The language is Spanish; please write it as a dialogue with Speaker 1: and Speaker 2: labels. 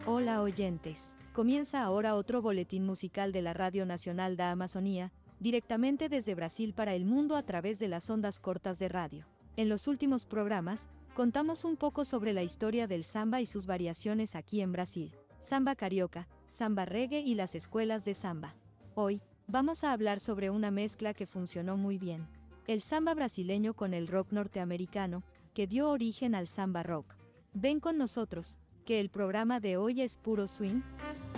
Speaker 1: Hola oyentes, comienza ahora otro boletín musical de la Radio Nacional da Amazonía, directamente desde Brasil para el mundo a través de las ondas cortas de radio. En los últimos programas, contamos un poco sobre la historia del samba y sus variaciones aquí en Brasil, samba carioca, samba reggae y las escuelas de samba. Hoy, vamos a hablar sobre una mezcla que funcionó muy bien, el samba brasileño con el rock norteamericano, que dio origen al samba rock. Ven con nosotros, que el programa de hoy es puro swing.